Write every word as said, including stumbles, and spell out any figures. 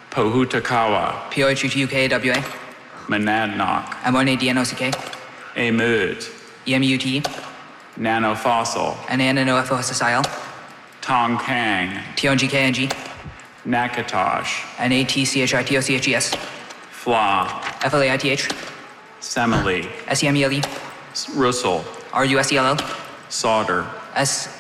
Pohutakawa, P O H U T U K A W A, Monadnock, M O N A D N O C K, Amut, E M U T E, Nanofossil, N A N N O F O S S I L, Tongkang, T O N G K N G, Nakatosh, N A T C H I T O C H E S, Fla, F L A I T H, Semele, S E M E L E, Russell, R U S E L L, Solder, S